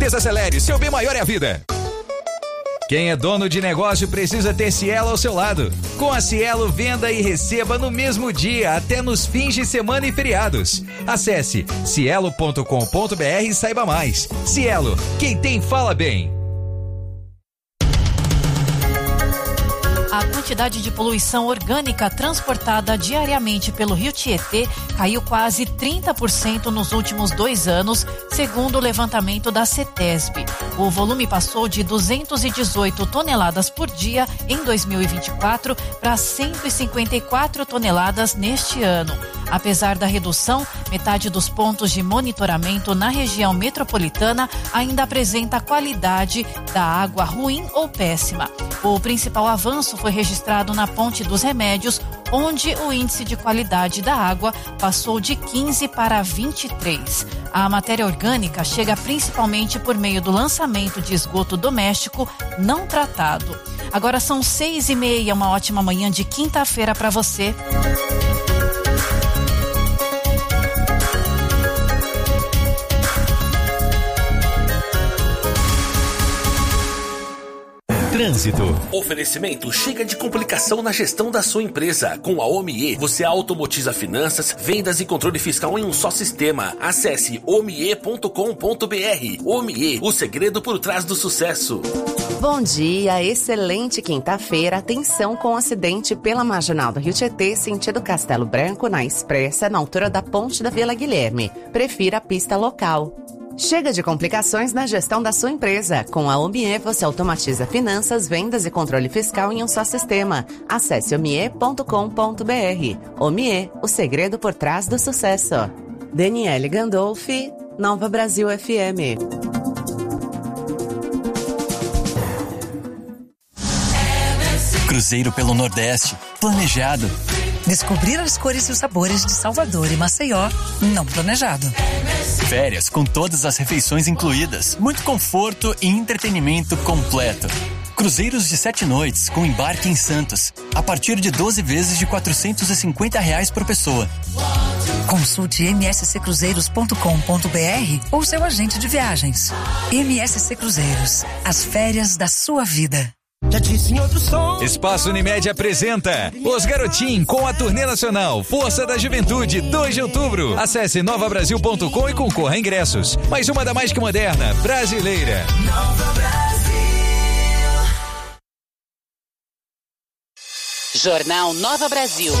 Desacelere, seu bem maior é a vida. Quem é dono de negócio precisa ter Cielo ao seu lado. Com a Cielo, venda e receba no mesmo dia, até nos fins de semana e feriados. Acesse cielo.com.br e saiba mais. Cielo, quem tem fala bem. A quantidade de poluição orgânica transportada diariamente pelo Rio Tietê caiu quase 30% nos últimos 2 anos, segundo o levantamento da CETESB. O volume passou de 218 toneladas por dia em 2024 para 154 toneladas neste ano. Apesar da redução, metade dos pontos de monitoramento na região metropolitana ainda apresenta a qualidade da água ruim ou péssima. O principal avanço foi registrado na Ponte dos Remédios, onde o índice de qualidade da água passou de 15 para 23. A matéria orgânica chega principalmente por meio do lançamento de esgoto doméstico não tratado. Agora são 6h30, uma ótima manhã de quinta-feira para você. Trânsito. Oferecimento chega de complicação na gestão da sua empresa. Com a OMIE, você automatiza finanças, vendas e controle fiscal em um só sistema. Acesse omie.com.br. OMIE, o segredo por trás do sucesso. Bom dia, excelente quinta-feira. Atenção com acidente pela Marginal do Rio Tietê, sentido Castelo Branco, na Expressa, na altura da Ponte da Vila Guilherme. Prefira a pista local. Chega de complicações na gestão da sua empresa. Com a OMIE, você automatiza finanças, vendas e controle fiscal em um só sistema. Acesse omie.com.br. OMIE, o segredo por trás do sucesso. Daniele Gandolfi, Nova Brasil FM. Cruzeiro pelo Nordeste, planejado. Descobrir as cores e os sabores de Salvador e Maceió, não planejado. Férias com todas as refeições incluídas, muito conforto e entretenimento completo. Cruzeiros de 7 noites com embarque em Santos, a partir de 12 vezes de R$450 por pessoa. Consulte msccruzeiros.com.br ou seu agente de viagens. MSC Cruzeiros, as férias da sua vida. Espaço Unimed apresenta Os Garotim com a turnê nacional Força da Juventude, 2 de outubro. Acesse novabrasil.com e concorra a ingressos. Mais uma da mais que moderna, brasileira. Nova Brasil. Jornal Nova Brasil.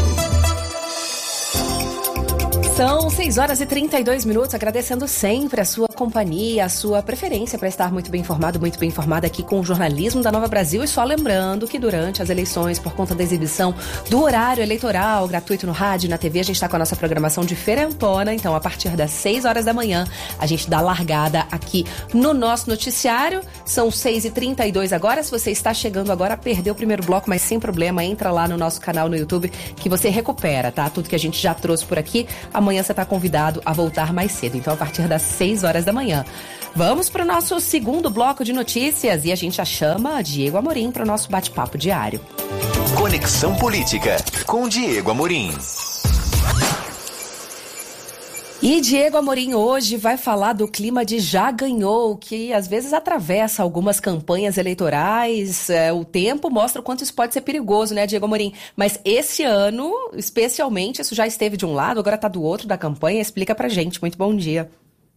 São 6h32, agradecendo sempre a sua companhia, a sua preferência para estar muito bem informado, muito bem informada aqui com o jornalismo da Nova Brasil. E só lembrando que durante as eleições, por conta da exibição do horário eleitoral gratuito no rádio e na TV, a gente está com a nossa programação diferentona. Então, a partir das 6h da manhã, a gente dá largada aqui no nosso noticiário. São 6h32 agora. Se você está chegando agora, perdeu o primeiro bloco, mas sem problema, entra lá no nosso canal no YouTube que você recupera, tá? Tudo que a gente já trouxe por aqui. Amanhã você está convidado a voltar mais cedo, então a partir das 6h da manhã. Vamos para o nosso segundo bloco de notícias e a gente já chama Diego Amorim para o nosso bate-papo diário. Conexão Política com Diego Amorim. E Diego Amorim hoje vai falar do clima de já ganhou, que às vezes atravessa algumas campanhas eleitorais. O tempo mostra o quanto isso pode ser perigoso, né, Diego Amorim? Mas esse ano, especialmente, isso já esteve de um lado, agora está do outro da campanha. Explica pra gente. Muito bom dia.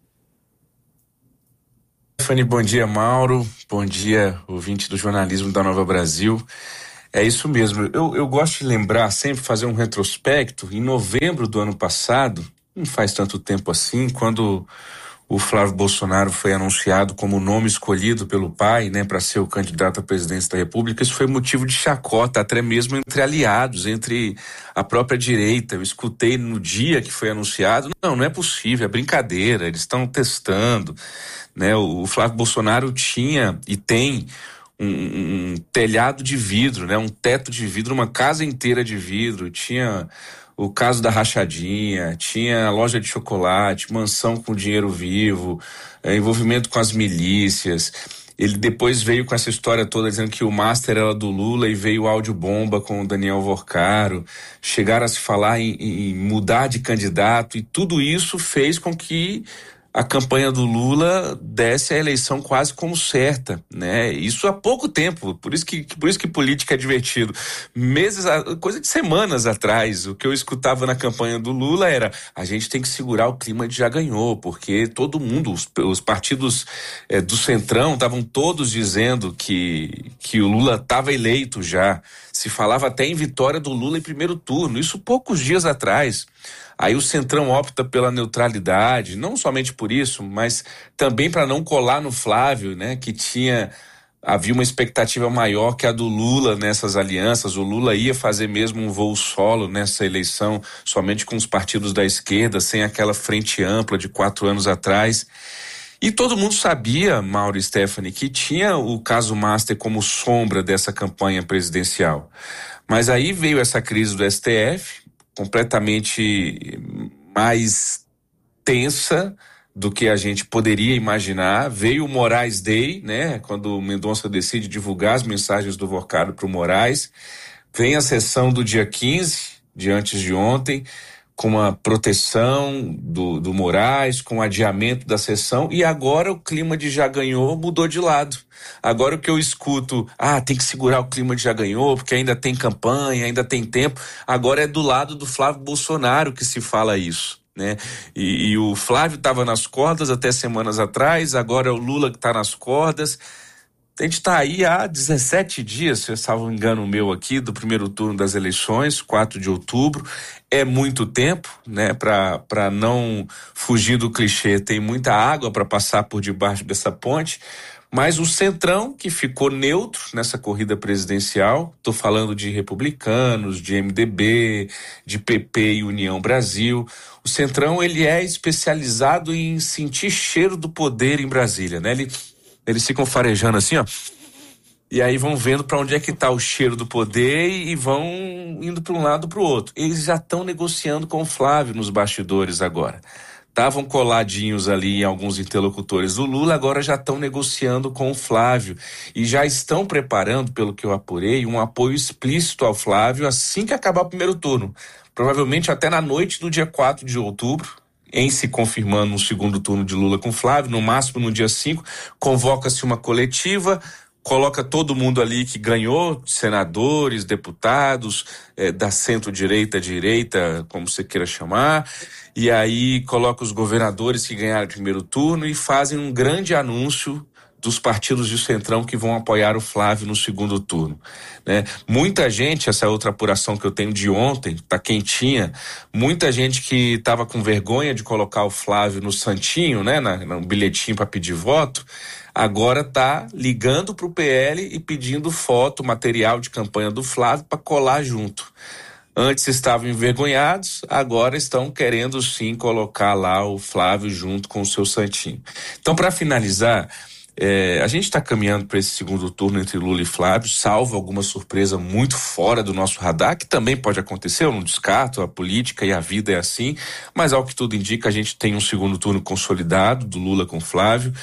Fanny, bom dia, Mauro. Bom dia, ouvinte do jornalismo da Nova Brasil. É isso mesmo. Eu gosto de lembrar, sempre fazer um retrospecto. Em novembro do ano passado, não faz tanto tempo assim, quando o Flávio Bolsonaro foi anunciado como o nome escolhido pelo pai, né, para ser o candidato à presidência da República, isso foi motivo de chacota, até mesmo entre aliados, entre a própria direita. Eu escutei no dia que foi anunciado, não é possível, é brincadeira, eles estão testando, né? O Flávio Bolsonaro tinha e tem um telhado de vidro, né, um teto de vidro, uma casa inteira de vidro, tinha o caso da rachadinha, tinha loja de chocolate, mansão com dinheiro vivo, envolvimento com as milícias. Ele depois veio com essa história toda dizendo que o master era do Lula e veio o áudio bomba com o Daniel Vorcaro. Chegaram a se falar em mudar de candidato e tudo isso fez com que a campanha do Lula desse a eleição quase como certa, né? Isso há pouco tempo, por isso que política é divertido. Coisa de semanas atrás, o que eu escutava na campanha do Lula era: a gente tem que segurar o clima de já ganhou, porque todo mundo, os partidos do Centrão estavam todos dizendo que o Lula estava eleito já. Se falava até em vitória do Lula em primeiro turno, isso poucos dias atrás. Aí o Centrão opta pela neutralidade, não somente por isso, mas também para não colar no Flávio, né? Que havia uma expectativa maior que a do Lula nessas alianças. O Lula ia fazer mesmo um voo solo nessa eleição, somente com os partidos da esquerda, sem aquela frente ampla de 4 anos atrás. E todo mundo sabia, Mauro e Stephanie, que tinha o caso Master como sombra dessa campanha presidencial. Mas aí veio essa crise do STF, completamente mais tensa do que a gente poderia imaginar. Veio o Moraes Day, né? Quando o Mendonça decide divulgar as mensagens do Vorcado para o Moraes. Vem a sessão do dia 15, de antes de ontem, com a proteção do Moraes, com o adiamento da sessão, e agora o clima de já ganhou mudou de lado. Agora o que eu escuto, tem que segurar o clima de já ganhou, porque ainda tem campanha, ainda tem tempo. Agora é do lado do Flávio Bolsonaro que se fala isso, né? E o Flávio estava nas cordas até semanas atrás, agora é o Lula que está nas cordas. A gente está aí há 17 dias, se eu salvo engano meu aqui, do primeiro turno das eleições, 4 de outubro. É muito tempo, né? Para não fugir do clichê, tem muita água para passar por debaixo dessa ponte. Mas o Centrão, que ficou neutro nessa corrida presidencial, estou falando de republicanos, de MDB, de PP e União Brasil. O Centrão, ele é especializado em sentir cheiro do poder em Brasília, né? Eles ficam farejando assim, ó, e aí vão vendo para onde é que está o cheiro do poder e vão indo para um lado para o outro. Eles já estão negociando com o Flávio nos bastidores agora. Estavam coladinhos ali em alguns interlocutores do Lula, agora já estão negociando com o Flávio e já estão preparando, pelo que eu apurei, um apoio explícito ao Flávio assim que acabar o primeiro turno. Provavelmente até na noite do dia 4 de outubro, em se confirmando um segundo turno de Lula com Flávio, no máximo no dia 5, convoca-se uma coletiva, coloca todo mundo ali que ganhou, senadores, deputados, da centro-direita, direita, como você queira chamar, e aí coloca os governadores que ganharam o primeiro turno e fazem um grande anúncio dos partidos de Centrão que vão apoiar o Flávio no segundo turno, né? Muita gente, essa outra apuração que eu tenho de ontem, tá quentinha, muita gente que estava com vergonha de colocar o Flávio no santinho, né, no bilhetinho para pedir voto, agora tá ligando pro PL e pedindo foto, material de campanha do Flávio para colar junto. Antes estavam envergonhados, agora estão querendo sim colocar lá o Flávio junto com o seu santinho. Então, para finalizar, a gente está caminhando para esse segundo turno entre Lula e Flávio, salvo alguma surpresa muito fora do nosso radar, que também pode acontecer, eu não descarto, a política e a vida é assim, mas ao que tudo indica a gente tem um segundo turno consolidado do Lula com Flávio.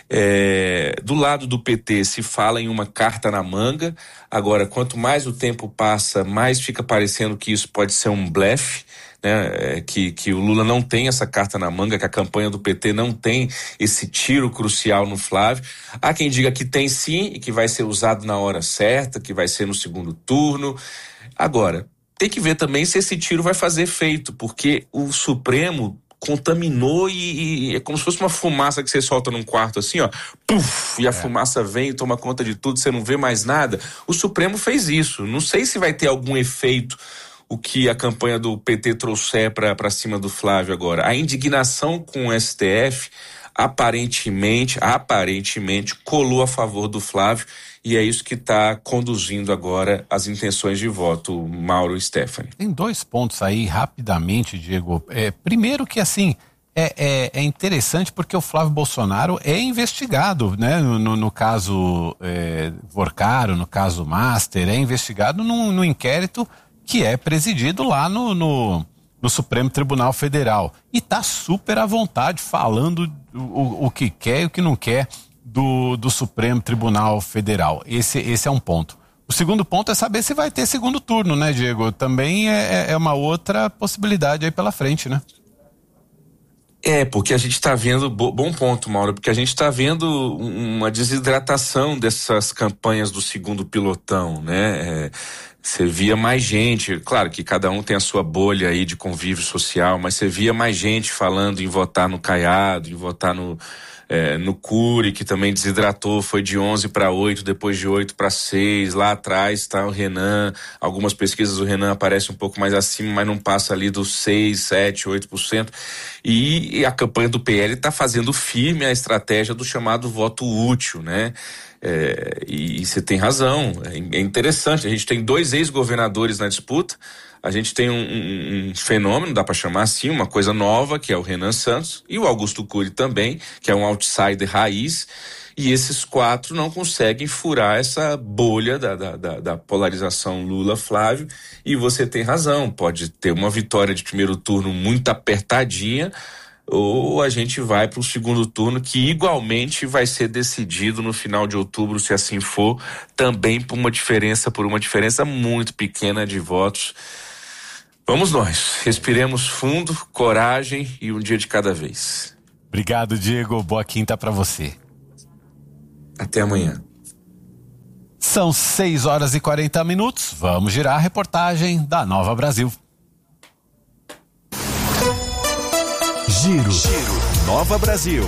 Do lado do PT se fala em uma carta na manga. Agora, quanto mais o tempo passa, mais fica parecendo que isso pode ser um blefe, né? Que o Lula não tem essa carta na manga, que a campanha do PT não tem esse tiro crucial no Flávio. Há quem diga que tem sim e que vai ser usado na hora certa, que vai ser no segundo turno. Agora, tem que ver também se esse tiro vai fazer efeito, porque o Supremo contaminou e é como se fosse uma fumaça que você solta num quarto assim, ó, puf, e a fumaça vem e toma conta de tudo, você não vê mais nada. O Supremo fez isso. Não sei se vai ter algum efeito o que a campanha do PT trouxer para cima do Flávio agora. A indignação com o STF aparentemente colou a favor do Flávio e é isso que está conduzindo agora as intenções de voto, Mauro e Stephanie. Tem 2 pontos aí, rapidamente, Diego. Primeiro que, assim, é interessante porque o Flávio Bolsonaro é investigado, né? No caso Vorcaro, no caso Master, é investigado num inquérito que é presidido lá no Supremo Tribunal Federal. E tá super à vontade falando o que quer e o que não quer do Supremo Tribunal Federal. Esse é um ponto. O segundo ponto é saber se vai ter segundo turno, né, Diego? Também é uma outra possibilidade aí pela frente, né? Porque a gente está vendo, bom ponto, Mauro, porque a gente está vendo uma desidratação dessas campanhas do segundo pilotão, né? Você via mais gente, claro que cada um tem a sua bolha aí de convívio social, mas você via mais gente falando em votar no Caiado, em votar no Cury, que também desidratou, foi de 11 para 8, depois de 8 para 6, lá atrás está o Renan, algumas pesquisas o Renan aparece um pouco mais acima, mas não passa ali dos 6, 7, 8%, e a campanha do PL está fazendo firme a estratégia do chamado voto útil, né? E você tem razão, é interessante, a gente tem 2 ex-governadores na disputa, a gente tem um fenômeno, dá para chamar assim, uma coisa nova, que é o Renan Santos, e o Augusto Cury também, que é um outsider raiz, e esses 4 não conseguem furar essa bolha da polarização Lula-Flávio, e você tem razão, pode ter uma vitória de primeiro turno muito apertadinha, ou a gente vai para o segundo turno, que igualmente vai ser decidido no final de outubro, se assim for, também por uma diferença muito pequena de votos. Vamos nós, respiremos fundo, coragem e um dia de cada vez. Obrigado, Diego, boa quinta para você. Até amanhã. São 6h40, vamos girar a reportagem da Nova Brasil. Giro Nova Brasil.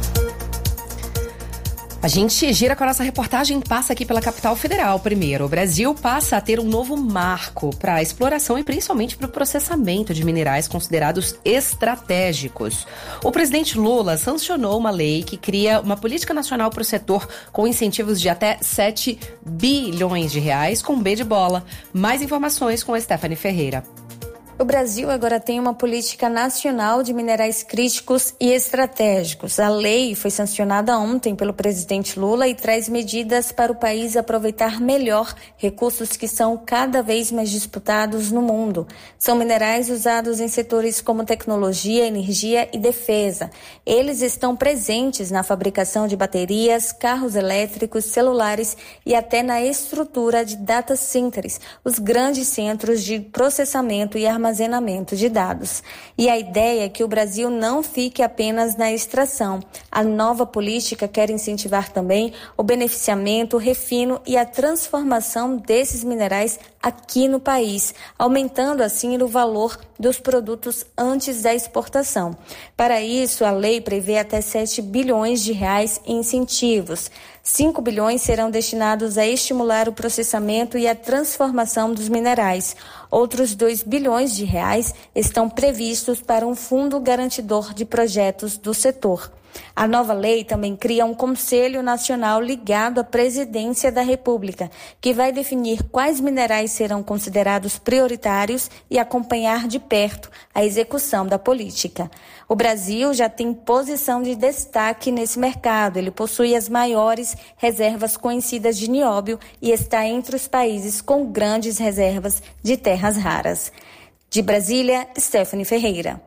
A gente gira com a nossa reportagem, passa aqui pela capital federal. Primeiro, o Brasil passa a ter um novo marco para a exploração e principalmente para o processamento de minerais considerados estratégicos. O presidente Lula sancionou uma lei que cria uma política nacional para o setor com incentivos de até 7 bilhões de reais, com B de bola. Mais informações com a Stephanie Ferreira. O Brasil agora tem uma política nacional de minerais críticos e estratégicos. A lei foi sancionada ontem pelo presidente Lula e traz medidas para o país aproveitar melhor recursos que são cada vez mais disputados no mundo. São minerais usados em setores como tecnologia, energia e defesa. Eles estão presentes na fabricação de baterias, carros elétricos, celulares e até na estrutura de data centers, os grandes centros de processamento e armazenamento de dados. E a ideia é que o Brasil não fique apenas na extração. A nova política quer incentivar também o beneficiamento, o refino e a transformação desses minerais aqui no país, aumentando assim o valor dos produtos antes da exportação. Para isso, a lei prevê até 7 bilhões de reais em incentivos. 5 bilhões serão destinados a estimular o processamento e a transformação dos minerais. Outros 2 bilhões de reais estão previstos para um fundo garantidor de projetos do setor. A nova lei também cria um Conselho Nacional ligado à Presidência da República, que vai definir quais minerais serão considerados prioritários e acompanhar de perto a execução da política. O Brasil já tem posição de destaque nesse mercado. Ele possui as maiores reservas conhecidas de nióbio e está entre os países com grandes reservas de terras raras. De Brasília, Stephanie Ferreira.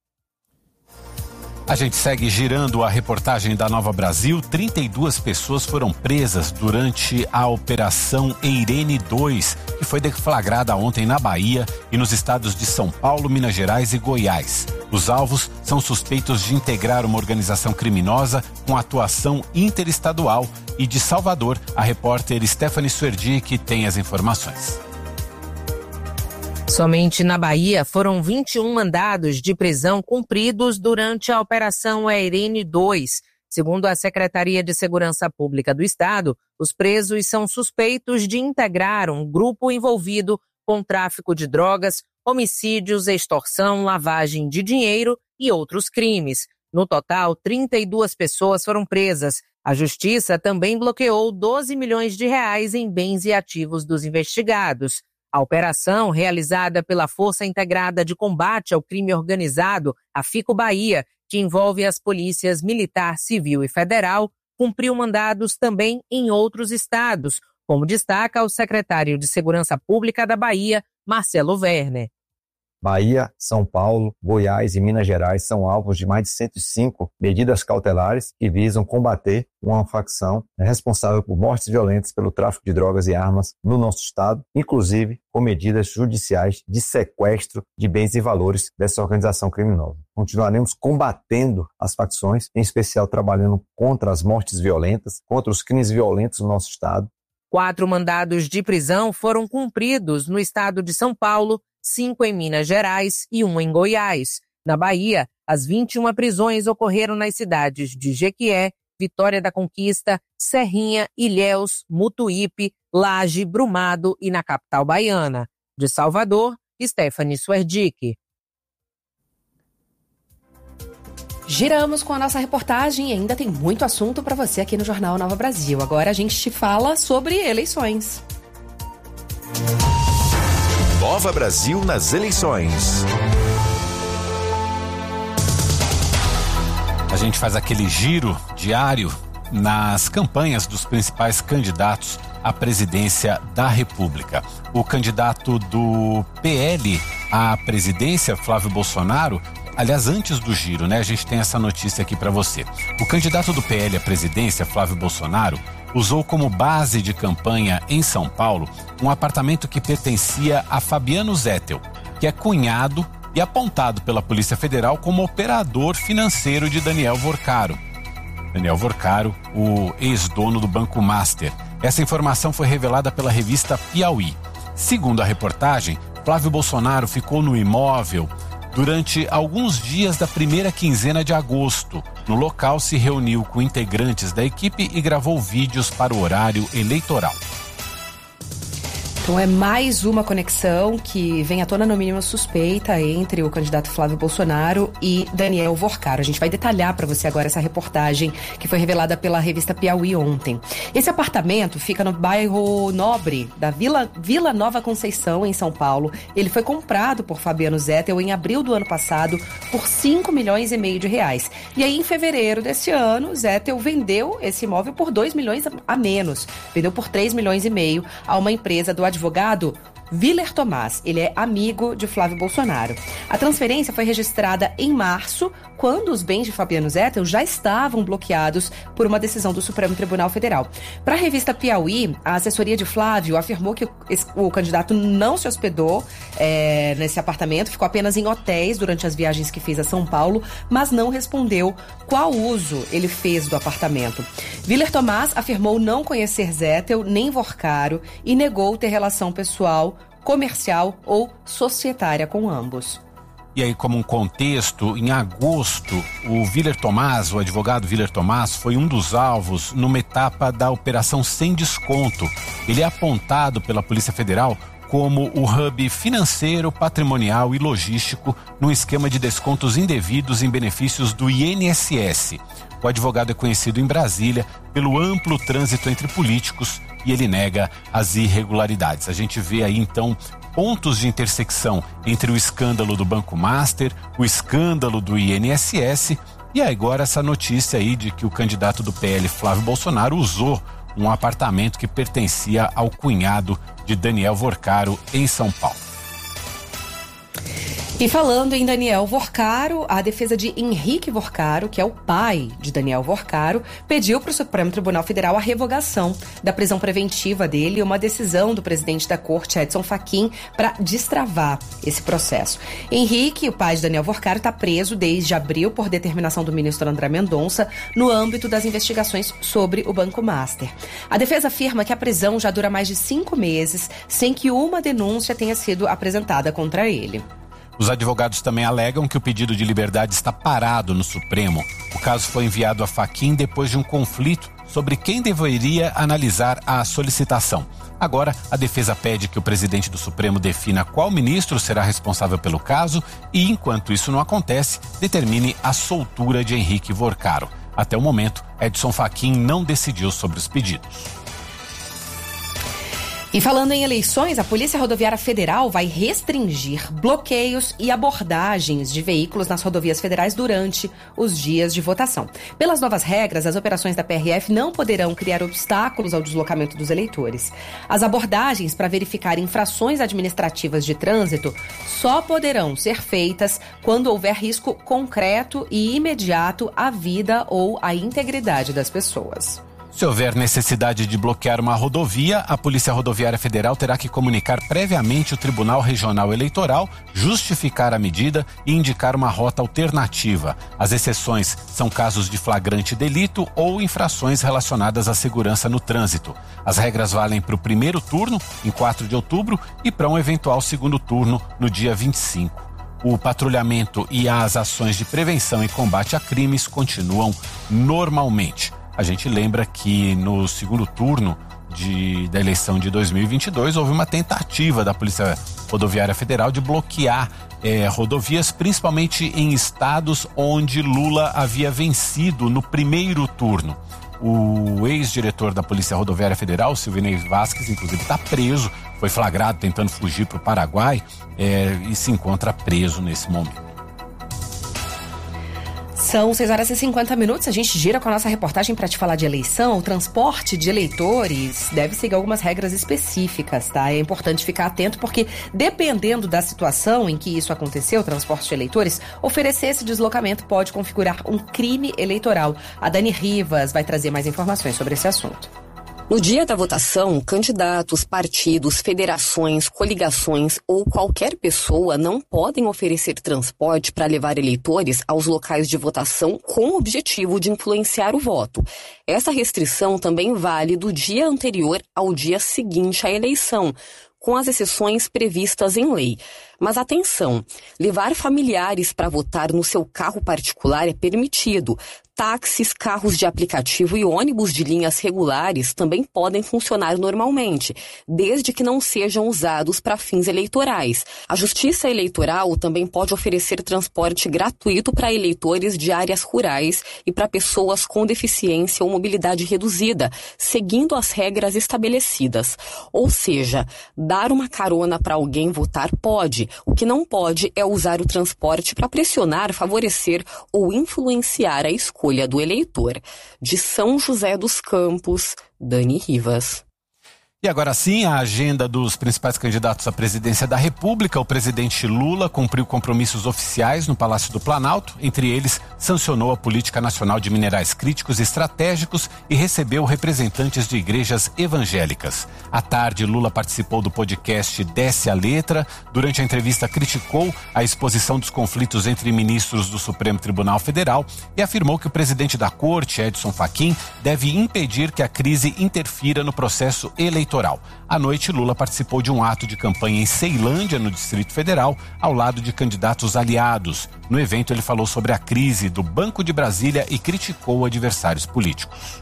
A gente segue girando a reportagem da Nova Brasil. 32 pessoas foram presas durante a Operação Eirene 2, que foi deflagrada ontem na Bahia e nos estados de São Paulo, Minas Gerais e Goiás. Os alvos são suspeitos de integrar uma organização criminosa com atuação interestadual. E de Salvador, a repórter Stephanie Suerdi tem as informações. Somente na Bahia foram 21 mandados de prisão cumpridos durante a Operação Eirene 2. Segundo a Secretaria de Segurança Pública do Estado, os presos são suspeitos de integrar um grupo envolvido com tráfico de drogas, homicídios, extorsão, lavagem de dinheiro e outros crimes. No total, 32 pessoas foram presas. A Justiça também bloqueou 12 milhões de reais em bens e ativos dos investigados. A operação, realizada pela Força Integrada de Combate ao Crime Organizado, a FICO Bahia, que envolve as polícias militar, civil e federal, cumpriu mandados também em outros estados, como destaca o secretário de Segurança Pública da Bahia, Marcelo Werner. Bahia, São Paulo, Goiás e Minas Gerais são alvos de mais de 105 medidas cautelares que visam combater uma facção responsável por mortes violentas pelo tráfico de drogas e armas no nosso estado, inclusive com medidas judiciais de sequestro de bens e valores dessa organização criminosa. Continuaremos combatendo as facções, em especial trabalhando contra as mortes violentas, contra os crimes violentos no nosso estado. 4 mandados de prisão foram cumpridos no estado de São Paulo, 5 em Minas Gerais e 1 em Goiás. Na Bahia, as 21 prisões ocorreram nas cidades de Jequié, Vitória da Conquista, Serrinha, Ilhéus, Mutuípe, Laje, Brumado e na capital baiana. De Salvador, Stephanie Suerdick. Giramos com a nossa reportagem e ainda tem muito assunto para você aqui no Jornal Nova Brasil. Agora a gente fala sobre eleições. Nova Brasil nas eleições. A gente faz aquele giro diário nas campanhas dos principais candidatos à presidência da República. O candidato do PL à presidência, Flávio Bolsonaro, aliás, antes do giro, né, a gente tem essa notícia aqui para você. O candidato do PL à presidência, Flávio Bolsonaro, usou como base de campanha em São Paulo um apartamento que pertencia a Fabiano Zettel, que é cunhado e apontado pela Polícia Federal como operador financeiro de Daniel Vorcaro. Daniel Vorcaro, o ex-dono do Banco Master. Essa informação foi revelada pela revista Piauí. Segundo a reportagem, Flávio Bolsonaro ficou no imóvel durante alguns dias da primeira quinzena de agosto. No local, se reuniu com integrantes da equipe e gravou vídeos para o horário eleitoral. Então é mais uma conexão que vem à tona, no mínimo suspeita, entre o candidato Flávio Bolsonaro e Daniel Vorcaro. A gente vai detalhar para você agora essa reportagem que foi revelada pela revista Piauí ontem. Esse apartamento fica no bairro Nobre da Vila Nova Conceição, em São Paulo. Ele foi comprado por Fabiano Zettel em abril do ano passado por R$5,5 milhões. E aí, em fevereiro desse ano, Zettel vendeu esse imóvel por R$2 milhões a menos. Vendeu por R$3,5 milhões a uma empresa do advogado Willer Tomás. Ele é amigo de Flávio Bolsonaro. A transferência foi registrada em março, quando os bens de Fabiano Zettel já estavam bloqueados por uma decisão do Supremo Tribunal Federal. Para a revista Piauí, a assessoria de Flávio afirmou que o candidato não se hospedou nesse apartamento, ficou apenas em hotéis durante as viagens que fez a São Paulo, mas não respondeu qual uso ele fez do apartamento. Willer Tomás afirmou não conhecer Zettel nem Vorcaro e negou ter relação pessoal, comercial ou societária com ambos. E aí, como um contexto, em agosto, o advogado Willer Tomás, foi um dos alvos numa etapa da Operação Sem Desconto. Ele é apontado pela Polícia Federal como o hub financeiro, patrimonial e logístico num esquema de descontos indevidos em benefícios do INSS. O advogado é conhecido em Brasília pelo amplo trânsito entre políticos e ele nega as irregularidades. A gente vê aí, então, pontos de intersecção entre o escândalo do Banco Master, o escândalo do INSS e agora essa notícia aí de que o candidato do PL, Flávio Bolsonaro, usou um apartamento que pertencia ao cunhado de Daniel Vorcaro em São Paulo. E falando em Daniel Vorcaro, a defesa de Henrique Vorcaro, que é o pai de Daniel Vorcaro, pediu para o Supremo Tribunal Federal a revogação da prisão preventiva dele e uma decisão do presidente da corte, Edson Fachin, para destravar esse processo. Henrique, o pai de Daniel Vorcaro, está preso desde abril por determinação do ministro André Mendonça no âmbito das investigações sobre o Banco Master. A defesa afirma que a prisão já dura mais de 5 meses sem que uma denúncia tenha sido apresentada contra ele. Os advogados também alegam que o pedido de liberdade está parado no Supremo. O caso foi enviado a Fachin depois de um conflito sobre quem deveria analisar a solicitação. Agora, a defesa pede que o presidente do Supremo defina qual ministro será responsável pelo caso e, enquanto isso não acontece, determine a soltura de Henrique Vorcaro. Até o momento, Edson Fachin não decidiu sobre os pedidos. E falando em eleições, a Polícia Rodoviária Federal vai restringir bloqueios e abordagens de veículos nas rodovias federais durante os dias de votação. Pelas novas regras, as operações da PRF não poderão criar obstáculos ao deslocamento dos eleitores. As abordagens para verificar infrações administrativas de trânsito só poderão ser feitas quando houver risco concreto e imediato à vida ou à integridade das pessoas. Se houver necessidade de bloquear uma rodovia, a Polícia Rodoviária Federal terá que comunicar previamente o Tribunal Regional Eleitoral, justificar a medida e indicar uma rota alternativa. As exceções são casos de flagrante delito ou infrações relacionadas à segurança no trânsito. As regras valem para o primeiro turno, em 4 de outubro, e para um eventual segundo turno, no dia 25. O patrulhamento e as ações de prevenção e combate a crimes continuam normalmente. A gente lembra que no segundo turno da eleição de 2022 houve uma tentativa da Polícia Rodoviária Federal de bloquear rodovias, principalmente em estados onde Lula havia vencido no primeiro turno. O ex-diretor da Polícia Rodoviária Federal, Silvinei Vasquez, inclusive está preso, foi flagrado tentando fugir para o Paraguai e se encontra preso nesse momento. São 6h50. A gente gira com a nossa reportagem para te falar de eleição. O transporte de eleitores deve seguir algumas regras específicas, tá? É importante ficar atento porque, dependendo da situação em que isso aconteceu, o transporte de eleitores, oferecer esse deslocamento pode configurar um crime eleitoral. A Dani Rivas vai trazer mais informações sobre esse assunto. No dia da votação, candidatos, partidos, federações, coligações ou qualquer pessoa não podem oferecer transporte para levar eleitores aos locais de votação com o objetivo de influenciar o voto. Essa restrição também vale do dia anterior ao dia seguinte à eleição, com as exceções previstas em lei. Mas atenção, levar familiares para votar no seu carro particular é permitido. Táxis, carros de aplicativo e ônibus de linhas regulares também podem funcionar normalmente, desde que não sejam usados para fins eleitorais. A Justiça Eleitoral também pode oferecer transporte gratuito para eleitores de áreas rurais e para pessoas com deficiência ou mobilidade reduzida, seguindo as regras estabelecidas. Ou seja, dar uma carona para alguém votar pode. O que não pode é usar o transporte para pressionar, favorecer ou influenciar a escolha do eleitor. De São José dos Campos, Dani Rivas. E agora sim, a agenda dos principais candidatos à presidência da República. O presidente Lula cumpriu compromissos oficiais no Palácio do Planalto. Entre eles, sancionou a Política Nacional de Minerais Críticos e Estratégicos e recebeu representantes de igrejas evangélicas. À tarde, Lula participou do podcast Desce a Letra. Durante a entrevista, criticou a exposição dos conflitos entre ministros do Supremo Tribunal Federal e afirmou que o presidente da Corte, Edson Fachin, deve impedir que a crise interfira no processo eleitoral. À noite, Lula participou de um ato de campanha em Ceilândia, no Distrito Federal, ao lado de candidatos aliados. No evento, ele falou sobre a crise do Banco de Brasília e criticou adversários políticos.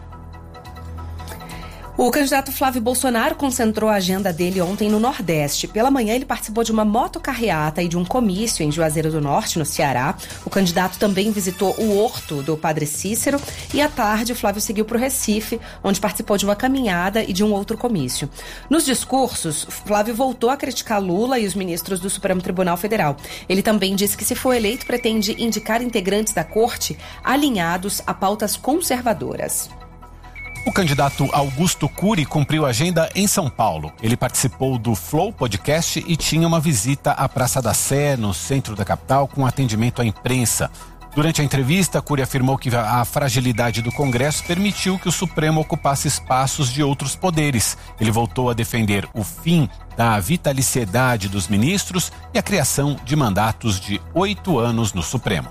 O candidato Flávio Bolsonaro concentrou a agenda dele ontem no Nordeste. Pela manhã, ele participou de uma motocarreata e de um comício em Juazeiro do Norte, no Ceará. O candidato também visitou o Horto do Padre Cícero e à tarde o Flávio seguiu para o Recife, onde participou de uma caminhada e de um outro comício. Nos discursos, Flávio voltou a criticar Lula e os ministros do Supremo Tribunal Federal. Ele também disse que, se for eleito, pretende indicar integrantes da corte alinhados a pautas conservadoras. O candidato Augusto Cury cumpriu a agenda em São Paulo. Ele participou do Flow Podcast e tinha uma visita à Praça da Sé, no centro da capital, com atendimento à imprensa. Durante a entrevista, Cury afirmou que a fragilidade do Congresso permitiu que o Supremo ocupasse espaços de outros poderes. Ele voltou a defender o fim da vitaliciedade dos ministros e a criação de mandatos de 8 anos no Supremo.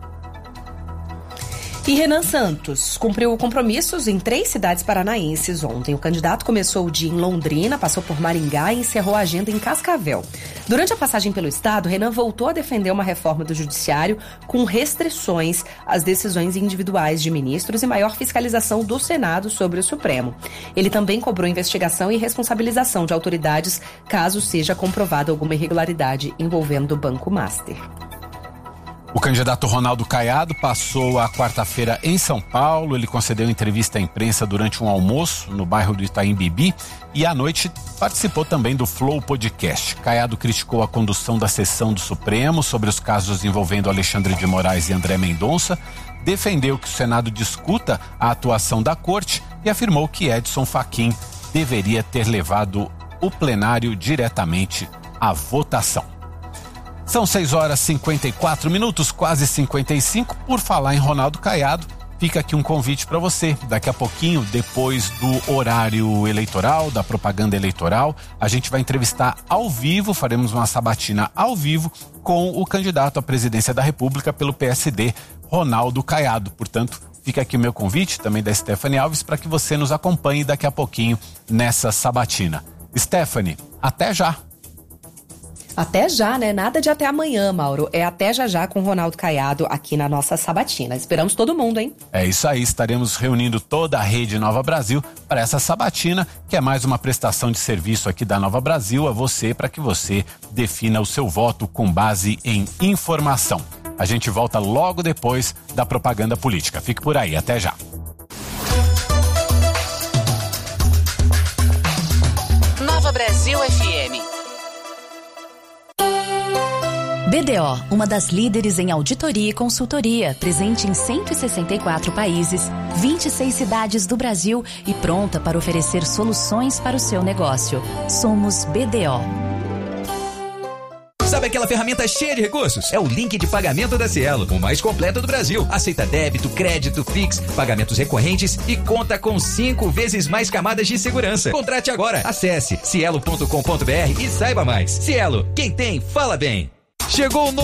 E Renan Santos cumpriu compromissos em 3 cidades paranaenses ontem. O candidato começou o dia em Londrina, passou por Maringá e encerrou a agenda em Cascavel. Durante a passagem pelo estado, Renan voltou a defender uma reforma do judiciário com restrições às decisões individuais de ministros e maior fiscalização do Senado sobre o Supremo. Ele também cobrou investigação e responsabilização de autoridades caso seja comprovada alguma irregularidade envolvendo o Banco Master. O candidato Ronaldo Caiado passou a quarta-feira em São Paulo. Ele concedeu entrevista à imprensa durante um almoço no bairro do Itaim Bibi e à noite participou também do Flow Podcast. Caiado criticou a condução da sessão do Supremo sobre os casos envolvendo Alexandre de Moraes e André Mendonça, defendeu que o Senado discuta a atuação da Corte e afirmou que Edson Fachin deveria ter levado o plenário diretamente à votação. São 6h54, quase 55. Por falar em Ronaldo Caiado, fica aqui um convite para você. Daqui a pouquinho, depois do horário eleitoral, da propaganda eleitoral, a gente vai entrevistar ao vivo, faremos uma sabatina ao vivo com o candidato à presidência da República pelo PSD, Ronaldo Caiado. Portanto, fica aqui o meu convite, também da Stephanie Alves, para que você nos acompanhe daqui a pouquinho nessa sabatina. Stephanie, até já! Até já, né? Nada de até amanhã, Mauro. É até já com o Ronaldo Caiado aqui na nossa sabatina. Esperamos todo mundo, hein? É isso aí, estaremos reunindo toda a rede Nova Brasil para essa sabatina, que é mais uma prestação de serviço aqui da Nova Brasil a você, para que você defina o seu voto com base em informação. A gente volta logo depois da propaganda política. Fique por aí, até já. Nova Brasil FM. BDO, uma das líderes em auditoria e consultoria, presente em 164 países, 26 cidades do Brasil e pronta para oferecer soluções para o seu negócio. Somos BDO. Sabe aquela ferramenta cheia de recursos? É o link de pagamento da Cielo, o mais completo do Brasil. Aceita débito, crédito, Pix, pagamentos recorrentes e conta com 5 vezes mais camadas de segurança. Contrate agora. Acesse cielo.com.br e saiba mais. Cielo, quem tem, fala bem. Chegou o